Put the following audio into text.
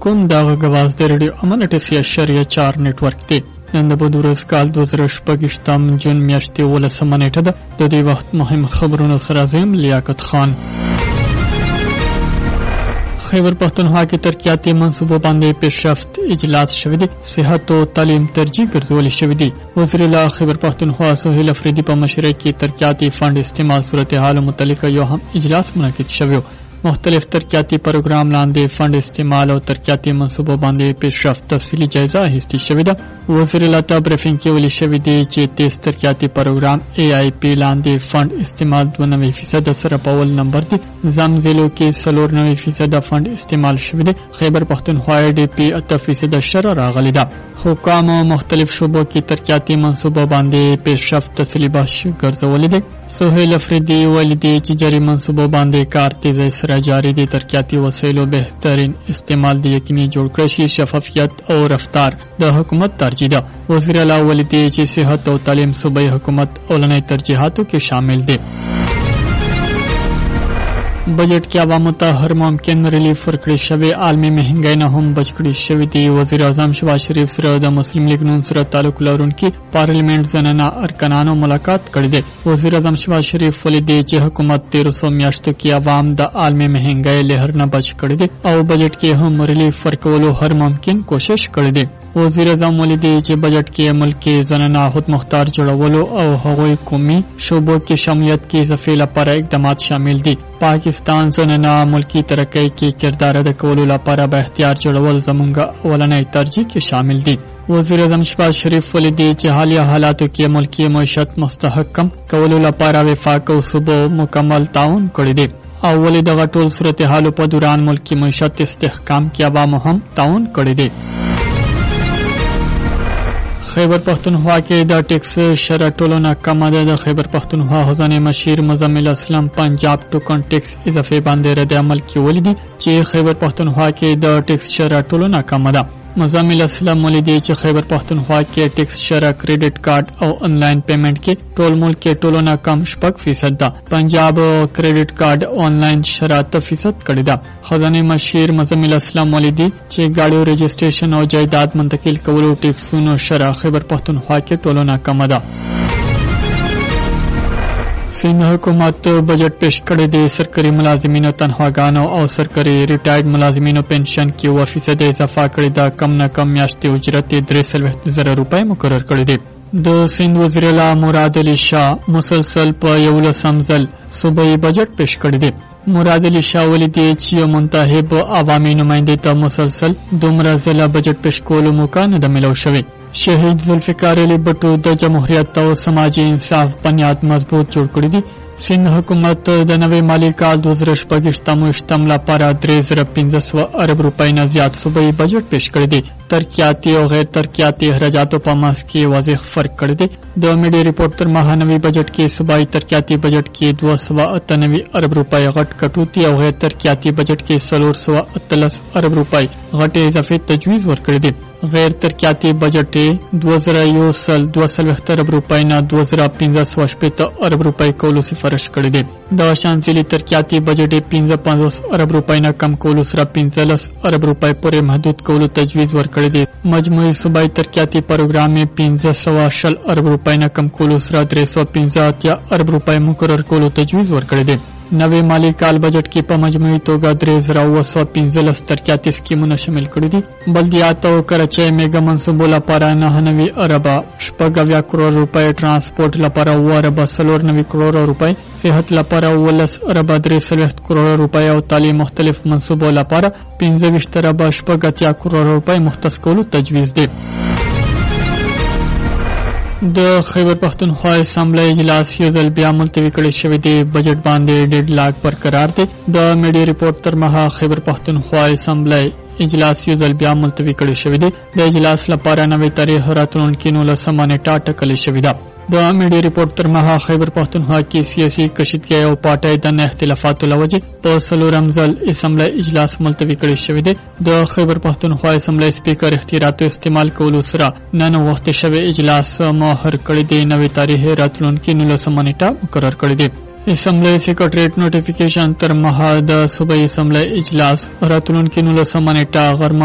کوم دا غواز د ریډیو امن 88.4 نیټورک دی. نن د بدورس کال 2018 جون میاشتې 18 نیټه ده. د دې وخت مهم خبرونو سره زم لیاقت خان. خیبر پختونخوا کې ترقیاتي منصوبو باندې پیشرفت اجلاس شوی دی. صحت او تعلیم ترجیح ګرځول شوی دی. وزیر اعلی خیبر پختونخوا سهیل افریدی په مشرۍ کې ترقیاتي فند استعمال صورتحال متعلق یو هم اجلاس منعقد شوی. مختلف ترقیاتی پروګرام لاندې فند استعمال او ترقیاتی منصوبو باندې پیشرفت تفصیلی جایزه اخیستل شوې ده. وزیر اعلی ته بریفینګ کې ویل شوی دی چې 30 ترقیاتی پروګرام AIP لاندې فند استعمال 92% سره په اول نمبر دی. نظام ضلعو کې 94% فند استعمال شوی دی. خیبر پختونخوا DP 8% شر راغلی ده. حکام مختلف شعبو کې ترقیاتی منصوبو باندې پیشرفت تفصیلی بحث ګرځولې ده. سهیل افریدی ویل دی چې جری منصوبو باندې کار تیزی سره جاری دي. ترقیاتی وسایلو بهترین استعمال د یقیني جوړ کړی شي. شفافیت او رفتار د حکومت ترجیح ده. وزیر اعلی ویل دی چې صحت او تعلیم صوبایي حکومت اولنۍ ترجیحاتو کې شامل دي. بجٹ کې عوامو ته هر ممکن ریلیف ورکړی شوی. عالمي مهنګۍ نه هم بچ کړی شوی دی. وزیر اعظم شهباز شریف سره د مسلم لیگ نون سره تعلق لرونکي پارلیمنت زنانه ارکانانو ملاقات کړی دی. وزیر اعظم شهباز شریف ویلي دی چې حکومت 1300 میاشتو کې عوام د عالمي مهنګۍ لهر نه بچ کړی دی او بجٹ کې هم ریلیف ورکولو هر ممکن کوشش کړی دی. وزیر اعظم ویلي دی چې بجٹ کې ملکی زنانه خود مختار جوړولو او هغوی قومي شعبو کې شمولیت کې اضافې لپاره اقدامات شامل دي. پاکستان زنانه ملکی ترقۍ کې کردار ادا کولو لپاره به اختیار جوړول زموږ اولنۍ ترجیح کې شامل دي. وزیر اعظم شهباز شریف ویلي دی چې حالیه حالاتو کې ملکی معیشت مستحکم کولو لپاره وفاق او صوبو مکمل تعاون کړی دی او ولې دغه ټول صورتحالو په دوران ملکی معیشت استحکام کې عوامو هم تعاون کړی دی. خیبر پختونخوا کې د ټیکس شرح ټولونه کمه ده. د خیبر پختونخوا حوزه مشیر مزمل اسلام پنجاب ټوکن ټیکس اضافه باندې رد عمل کولی دي چې خیبر پختونخوا کې د ټیکس شرح ټولونه کمه ده. مزمل اسلام ولیدي چې خیبر پختونخوا کې ټیکس شرح کریډټ کارت او انلاین پیمنٹ کې ټول ملک کې ټولونه کم 6% ده. پنجاب کریډټ کارت انلاین شرح 3% کړی ده. خزانه مشیر مزمل اسلام ولیدي چې گاډیو رجسټریشن او جایداد منتقل کولو ټیکسونو شرح خیبر پختونخوا کې ټولونه کم ده. سند حکومت بجٹ پیش کړی دی. سرکاري ملازمینو تنخواګانو او سرکاري ریټایرډ ملازمینو پنشن کې 2% اضافه کړی دا. کم نه کم میاشتې اجرت 63,000 روپۍ مقرر کړی دی. د سند وزیر اعلی مراد علي شاه مسلسل په 11 ځل صوبایي بجٹ پیش کړی دی. مراد علي شاه ویلي دی چې یو منتخب عوامي نماینده ته مسلسل دومره ځله بجٹ پیش کولو موقع نه ده میلاو شوې. شهید ذوالفقار علي بټو د جمهوریت او سماجی انصاف بنیاد مضبوط جوړ کړی دی. سند حکومت د نوې مالی کال 2018 لپاره 3,500 ارب روپۍ نه زیات صوبایي بجٹ پیش کړی دی. ترقیاتي او غیر ترقیاتي اخراجاتو په منځ کې واضح فرق کړی دی. د میډیا ریپورت تر ماهنوي بجٹ کې صوبایي ترقیاتي بجٹ کې 298 ارب روپۍ غټ کټوتی او غیر ترقیاتي بجٹ کې 413 ارب روپۍ غټ اضافي تجویز ورکړی دی. غیر ترقیاتی بجٹ 2021 ارب روپۍ نه 2,580 ارب روپۍ کولو سفارش کړی دی. د شانزلي ترقیاتی بجٹ 55 ارب روپۍ نه کم کولو سره 15 ارب روپۍ پورې محدود کولو تجویز ورکړی دی. مجموعي صوبایي ترقیاتی پروګرام 1520 ارب روپۍ نه کم کولو سره 315 ارب روپۍ مقرر کولو تجویز ورکړی دی. نوې مالی کال بجٹ کې په مجموعي توګه 3,915 ترقیاتي سکیمونه شامل کړي دي. بلدیات او کرچۍ میګا منصوبو لپاره 99 ارب 80 کروڑ روپۍ، ترانسپورت لپاره 9 ارب 94 کروڑ روپۍ، صحت لپاره 19 ارب 63 کروڑ روپۍ او تعلیم مختلف منصوبو لپاره 15 ارب 80 کروڑ روپۍ مختص کولو تجویز دی. د خیبر پختونخوا اسمبلی اجلاس یو ځل بیا ملتوي کړی شوی دی. بجٹ باندې ډیډلاک برقرار دی. د میډیا ریپورت تر مها خیبر پختونخوا اسمبلی اجلاس یو ځل بیا ملتوي کړی شوی دی. د اجلاس لپاره نوې تاریخ راتلونکي 19 نیټه ټاکل شوې ده. د میډیا ریپورت تر مها خیبر پختونخوا کې سیاسي کشیدګۍ او پارټۍ د اختلافاتو لوجه په 4 ځل اسمبلی اجلاس ملتوي کړی شوی دی. د خیبر پختونخوا اسمبلی سپیکر اختیاراتو استعمال کولو سره نن وخت شوی اجلاس مؤخر کړی دی. نوې تاریخ راتلونکي 19 نیټه مقرر کړی دی. اسمبلی سیکریټریټ نوټیفیکیشن تر مها د صوبایي اسمبلی اجلاس راتلونکي 19 نیټه غرمه